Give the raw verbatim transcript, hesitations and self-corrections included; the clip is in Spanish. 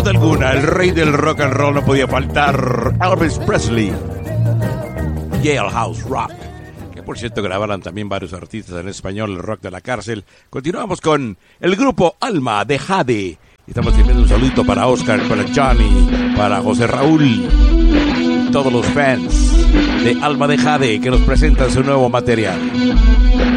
duda alguna, el rey del rock and roll no podía faltar, Elvis Presley. Jailhouse Rock, que por cierto grabaron también varios artistas en español, el rock de la cárcel. Continuamos con el grupo Alma de Jade. Estamos teniendo un saludito para Oscar, para Johnny, para José Raúl, todos los fans de Alma de Jade que nos presentan su nuevo material.